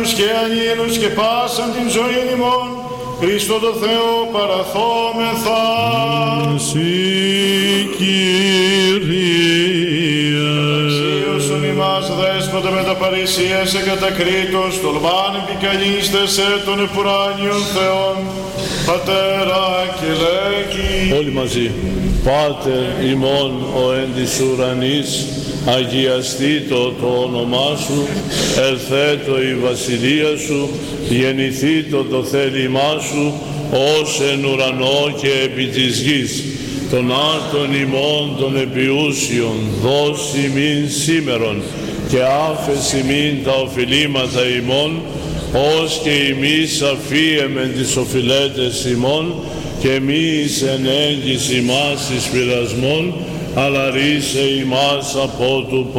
και αγγέλους και πάσαν την ζωή ημών, Χριστό το Θεό παραθόμεθα. Εσύ, Κύριε. Αξίωσον ημάς δέσποτε με τα παρησίασε κατακρίτως, τολμάν επικαλίστεσαι των επουράνιων Θεών, Πατέρα και Λέκη. Όλοι μαζί. Πάτερ ημών ο εν της ουρανής, αγιαστήτω το όνομά σου, ερθέτω η βασιλεία σου, γεννηθήτω το θέλημά σου, ως εν ουρανό και επί της γης. Των άρτων ημών των επιούσιων, δώσει ημίν σήμερον, και άφεση ημίν τα οφειλήματα ημών, ως και ημείς αφίεμεν τις οφειλέτες ημών, και μη εις ενέγγις ημάς εις πειρασμόν, αλλά ρίσε ημάς από του